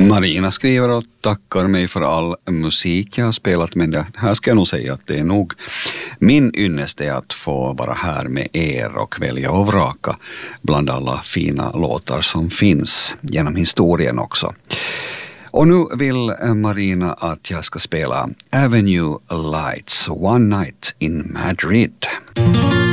Marina skriver och tackar mig för all musik jag har spelat, men det här ska jag nog säga att det är nog min ynnest är att få vara här med er och välja och vraka bland alla fina låtar som finns genom historien också. Och nu vill Marina att jag ska spela Avenue Lights, One Night in Madrid.